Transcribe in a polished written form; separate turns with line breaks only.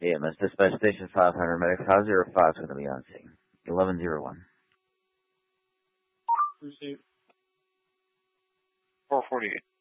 EMS dispatch station 500 medic 505 is going to be on scene. 1101.
Receive. 448.